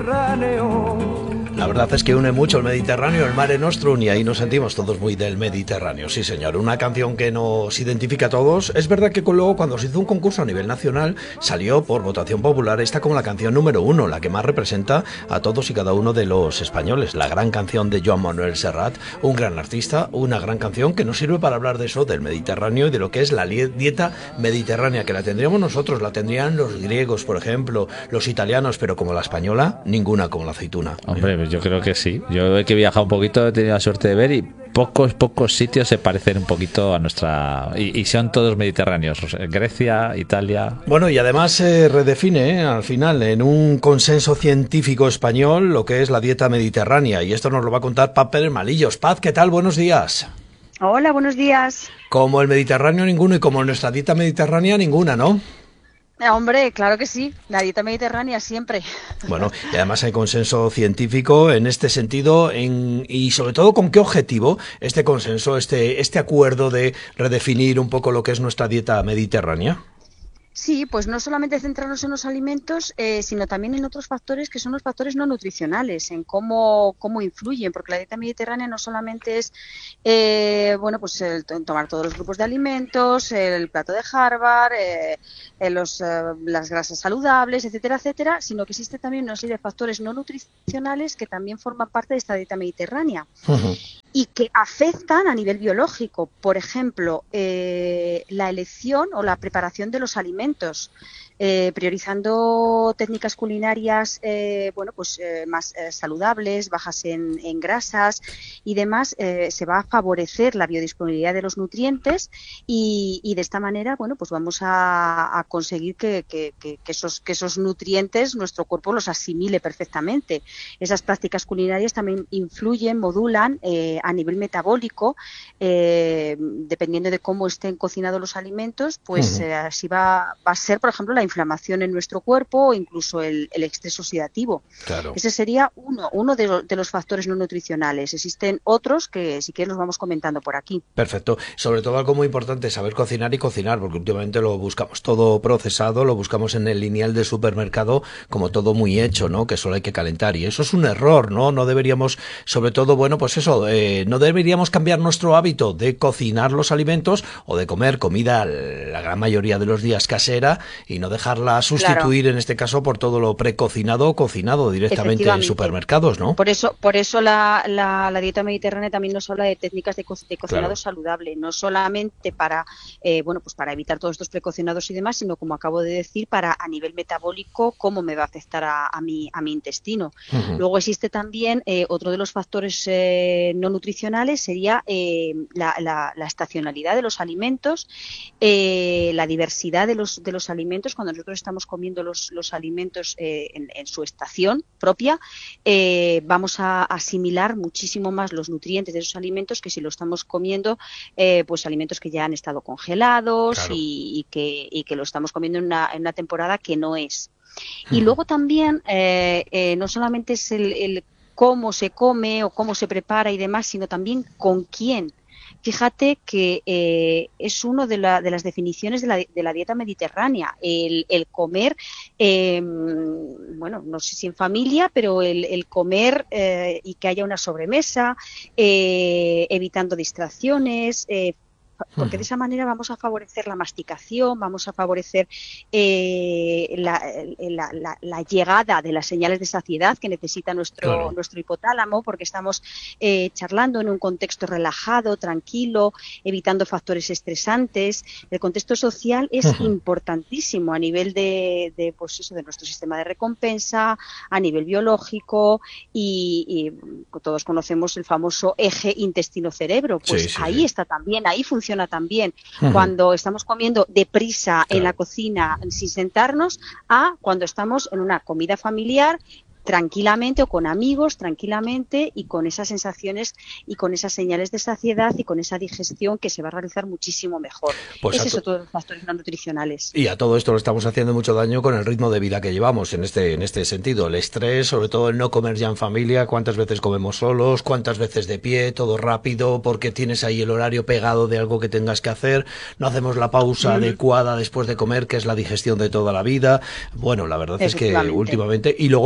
La verdad es que une mucho el Mediterráneo, el Mare Nostrum, y ahí nos sentimos todos muy del Mediterráneo. Sí, señor, una canción que nos identifica a todos. Es verdad que luego, cuando se hizo un concurso a nivel nacional, salió por votación popular esta como la canción número 1, la que más representa a todos y cada uno de los españoles. La gran canción de Joan Manuel Serrat, un gran artista, una gran canción que nos sirve para hablar de eso, del Mediterráneo y de lo que es la dieta mediterránea, que la tendríamos nosotros, la tendrían los griegos, por ejemplo, los italianos, pero como la española, ninguna como la aceituna. Hombre, pues yo creo que sí. Yo que he viajado un poquito, he tenido la suerte de ver, y pocos sitios se parecen un poquito a nuestra... Y son todos mediterráneos. Grecia, Italia... Bueno, y además se redefine al final en un consenso científico español lo que es la dieta mediterránea. Y esto nos lo va a contar Paz Pérez Malillos. Paz, ¿qué tal? Buenos días. Hola, buenos días. Como el Mediterráneo ninguno y como nuestra dieta mediterránea ninguna, ¿no? Hombre, claro que sí, la dieta mediterránea siempre. Bueno, y además hay consenso científico en este sentido, y sobre todo, ¿con qué objetivo este consenso, este acuerdo de redefinir un poco lo que es nuestra dieta mediterránea? Sí, pues no solamente centrarnos en los alimentos, sino también en otros factores que son los factores no nutricionales, en cómo influyen, porque la dieta mediterránea no solamente es pues tomar todos los grupos de alimentos, el plato de Harvard, las grasas saludables, etcétera, etcétera, sino que existe también una serie de factores no nutricionales que también forman parte de esta dieta mediterránea. Uh-huh. Y que afectan a nivel biológico, por ejemplo, la elección o la preparación de los alimentos, priorizando técnicas culinarias más saludables, bajas en grasas y demás, se va a favorecer la biodisponibilidad de los nutrientes y de esta manera vamos a conseguir que esos nutrientes nuestro cuerpo los asimile perfectamente. Esas prácticas culinarias también influyen, modulan a nivel metabólico, dependiendo de cómo estén cocinados los alimentos, pues uh-huh. Así va a ser, por ejemplo, la inflamación en nuestro cuerpo o incluso el estrés oxidativo. Claro. Ese sería uno de los factores no nutricionales. Existen otros que si quieres los vamos comentando por aquí. Perfecto. Sobre todo algo muy importante, saber cocinar y cocinar, porque últimamente lo buscamos todo procesado, lo buscamos en el lineal del supermercado como todo muy hecho, ¿no? Que solo hay que calentar. Y eso es un error, ¿no? No deberíamos, sobre todo, no deberíamos cambiar nuestro hábito de cocinar los alimentos o de comer comida la gran mayoría de los días casera y no dejarla sustituir, claro, en este caso por todo lo precocinado o cocinado directamente en supermercados, ¿no? Por eso la dieta mediterránea también nos habla de técnicas de cocinado, claro, saludable, no solamente para para evitar todos estos precocinados y demás, sino, como acabo de decir, para a nivel metabólico cómo me va a afectar a mi intestino. Uh-huh. Luego existe también otro de los factores no nutricionales, sería la estacionalidad de los alimentos, la diversidad de los alimentos. Cuando nosotros estamos comiendo los alimentos en su estación propia, vamos a asimilar muchísimo más los nutrientes de esos alimentos que si lo estamos comiendo alimentos que ya han estado congelados, claro, y que lo estamos comiendo en una temporada que no es. Uh-huh. Y luego también no solamente es el cómo se come o cómo se prepara y demás, sino también con quién. Fíjate que es una de las definiciones de la dieta mediterránea, el comer, no sé si en familia, pero el comer y que haya una sobremesa, evitando distracciones, porque de esa manera vamos a favorecer la masticación, vamos a favorecer la llegada de las señales de saciedad que necesita nuestro hipotálamo, porque estamos charlando en un contexto relajado, tranquilo, evitando factores estresantes. El contexto social es uh-huh. importantísimo a nivel de nuestro sistema de recompensa, a nivel biológico, y todos conocemos el famoso eje intestino-cerebro, pues sí, ahí está también, ahí funciona también. Uh-huh. Cuando estamos comiendo deprisa, claro, en la cocina sin sentarnos, a cuando estamos en una comida familiar tranquilamente o con amigos tranquilamente y con esas sensaciones y con esas señales de saciedad y con esa digestión que se va a realizar muchísimo mejor. Pues ese es otro de los factores no nutricionales. Y a todo esto lo estamos haciendo mucho daño con el ritmo de vida que llevamos en este sentido. El estrés, sobre todo el no comer ya en familia, cuántas veces comemos solos, cuántas veces de pie, todo rápido, porque tienes ahí el horario pegado de algo que tengas que hacer, no hacemos la pausa adecuada después de comer, que es la digestión de toda la vida. Bueno, la verdad es que últimamente, y luego en las redes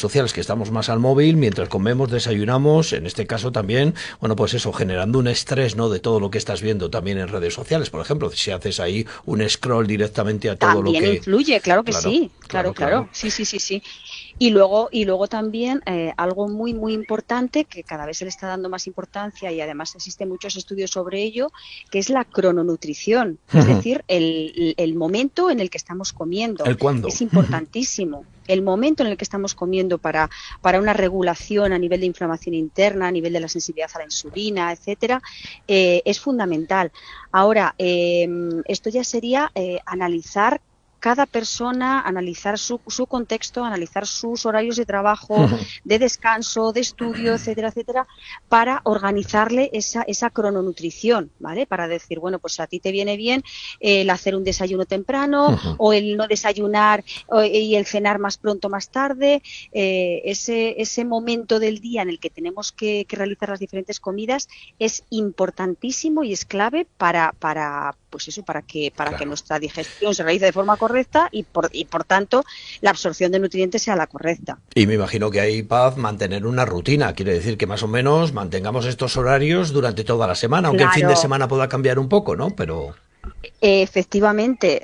sociales, que estamos más al móvil, mientras comemos, desayunamos, en este caso también, bueno, pues eso, generando un estrés, ¿no?, de todo lo que estás viendo también en redes sociales. Por ejemplo, si haces ahí un scroll directamente a todo también lo que... influye, claro que Claro, sí, claro, claro. claro. Sí. Y luego también algo muy, muy importante, que cada vez se le está dando más importancia y además existen muchos estudios sobre ello, que es la crononutrición, es decir, el momento en el que estamos comiendo. ¿El cuándo? Es importantísimo. El momento en el que estamos comiendo para una regulación a nivel de inflamación interna, a nivel de la sensibilidad a la insulina, etcétera, es fundamental. Ahora, esto ya sería analizar cada persona, analizar su contexto, analizar sus horarios de trabajo, de descanso, de estudio, etcétera, etcétera, para organizarle esa crononutrición, ¿vale? Para decir, bueno, pues a ti te viene bien el hacer un desayuno temprano o el no desayunar y el cenar más pronto, más tarde, ese momento del día en el que tenemos que realizar las diferentes comidas es importantísimo y es clave para que nuestra digestión se realice de forma correcta y por tanto la absorción de nutrientes sea la correcta. Y me imagino que hay, Paz, mantener una rutina, quiere decir que más o menos mantengamos estos horarios durante toda la semana, aunque el fin de semana pueda cambiar un poco, ¿no? Pero... Efectivamente,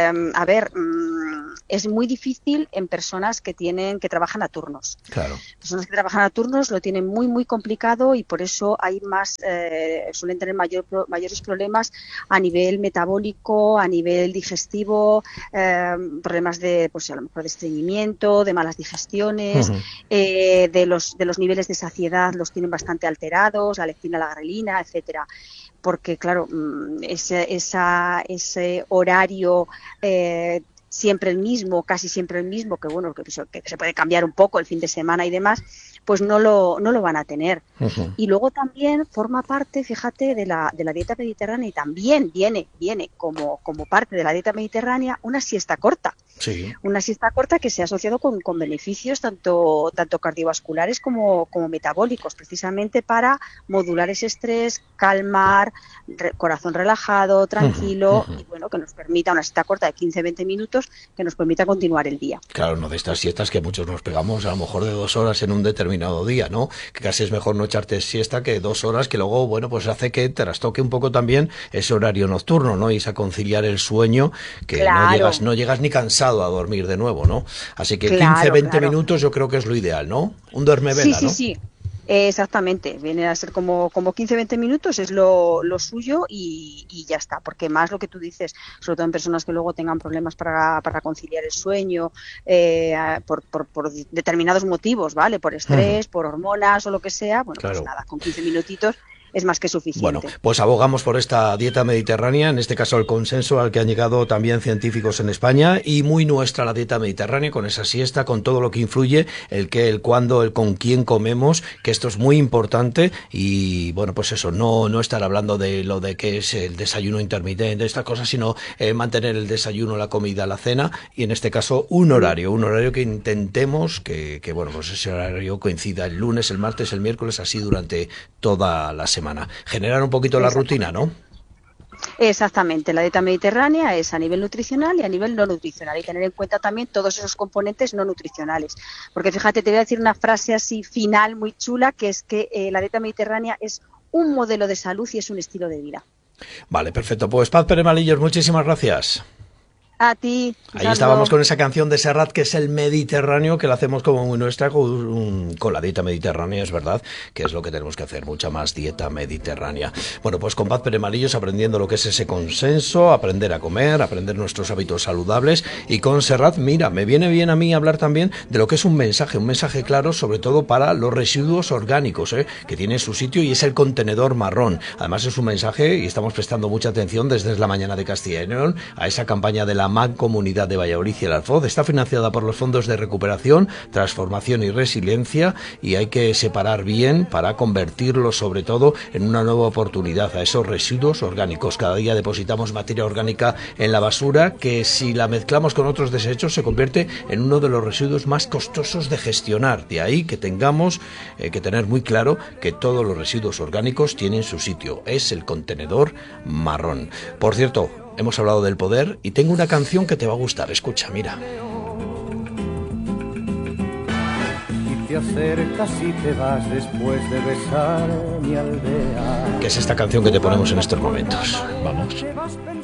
es muy difícil en personas que trabajan a turnos. Claro. Personas que trabajan a turnos lo tienen muy, muy complicado y por eso hay suelen tener mayores problemas a nivel metabólico, a nivel digestivo, problemas pues a lo mejor de estreñimiento, de malas digestiones, de los niveles de saciedad los tienen bastante alterados, la leptina, la grelina, etcétera. Porque, claro, ese horario siempre el mismo, casi siempre el mismo, que bueno, que se puede cambiar un poco el fin de semana y demás, pues no lo van a tener. Y luego también forma parte, fíjate, de la dieta mediterránea y también viene como parte de la dieta mediterránea una siesta corta. Sí. Una siesta corta que se ha asociado con beneficios tanto cardiovasculares como metabólicos, precisamente para modular ese estrés, calmar, corazón relajado, tranquilo, y bueno, que nos permita una siesta corta de 15-20 minutos que nos permita continuar el día. Claro, no de estas siestas que muchos nos pegamos a lo mejor de 2 horas en un determinado día, ¿no? Que casi es mejor no echarte siesta que 2 horas, que luego, bueno, pues hace que trastoque un poco también ese horario nocturno, ¿no? Y es a conciliar el sueño, que claro. no llegas ni cansado a dormir de nuevo, ¿no? Así que 15-20 minutos yo creo que es lo ideal, ¿no? Un duermevela, ¿no? Sí. Exactamente, viene a ser como 15-20 minutos, es lo suyo y ya está, porque más lo que tú dices, sobre todo en personas que luego tengan problemas para conciliar el sueño, por determinados motivos, ¿vale? Por estrés, por hormonas o lo que sea, bueno, claro. Pues nada, con 15 minutitos es más que suficiente. Bueno, pues abogamos por esta dieta mediterránea, en este caso el consenso al que han llegado también científicos en España, y muy nuestra la dieta mediterránea, con esa siesta, con todo lo que influye, el qué, el cuándo, el con quién comemos, que esto es muy importante. Y bueno, pues eso, no estar hablando de lo de que es el desayuno intermitente, estas cosas, sino mantener el desayuno, la comida, la cena, y en este caso un horario que intentemos que bueno, pues ese horario coincida el lunes, el martes, el miércoles, así durante toda la semana. Generar un poquito la rutina, ¿no? Exactamente, la dieta mediterránea es a nivel nutricional y a nivel no nutricional, y tener en cuenta también todos esos componentes no nutricionales, porque fíjate, te voy a decir una frase así final muy chula, que es que la dieta mediterránea es un modelo de salud y es un estilo de vida. Vale, perfecto, pues Paz Pérez Malillos, muchísimas gracias. A ti. Ahí estábamos con esa canción de Serrat, que es el Mediterráneo, que la hacemos como muy nuestra con la dieta mediterránea, es verdad, que es lo que tenemos que hacer, mucha más dieta mediterránea. Bueno, pues con Paz Pérez Malillos, aprendiendo lo que es ese consenso, aprender a comer, aprender nuestros hábitos saludables, y con Serrat, mira, me viene bien a mí hablar también de lo que es un mensaje claro, sobre todo para los residuos orgánicos, que tienen su sitio, y es el contenedor marrón. Además es un mensaje, y estamos prestando mucha atención desde la mañana de Castilla y León a esa campaña de la Mancomunidad de Valladolid y el Alfoz. Está financiada por los fondos de recuperación, transformación y resiliencia, y hay que separar bien para convertirlo sobre todo en una nueva oportunidad a esos residuos orgánicos. Cada día depositamos materia orgánica en la basura que, si la mezclamos con otros desechos, se convierte en uno de los residuos más costosos de gestionar. De ahí que tengamos que tener muy claro que todos los residuos orgánicos tienen su sitio, es el contenedor marrón. Por cierto, hemos hablado del poder y tengo una canción que te va a gustar. Escucha, mira. te acercas y te vas después de besar mi aldea. Que es esta canción que te ponemos en estos momentos. Vamos.